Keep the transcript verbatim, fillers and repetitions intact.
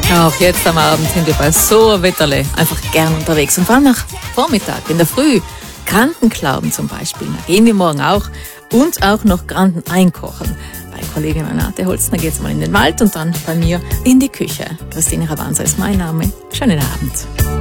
Auch jetzt am Abend sind wir bei so einem Wetterle einfach gern unterwegs. Und vor allem nach Vormittag, in der Früh, Grandenklauben zum Beispiel. Da gehen wir morgen auch. Und auch noch Granden einkochen. Bei Kollegin Renate Holzner geht's mal in den Wald und dann bei mir in die Küche. Christine Ravanza ist mein Name. Schönen Abend.